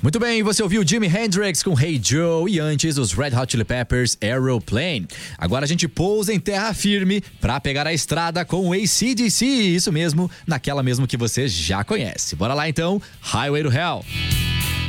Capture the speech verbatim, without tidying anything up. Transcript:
Muito bem, você ouviu Jimi Hendrix com Hey Joe e antes os Red Hot Chili Peppers Aeroplane. Agora a gente pousa em terra firme pra pegar a estrada com o A C D C, isso mesmo, naquela mesmo que você já conhece. Bora lá então, Highway to Hell.